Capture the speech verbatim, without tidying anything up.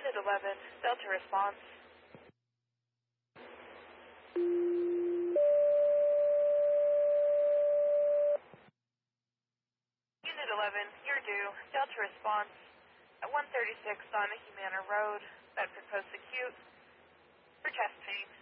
Unit eleven, Delta response. Unit eleven, you're due. Delta response at one thirty-six Donahue Manor Road, Bedford Post Acute, for chest pain.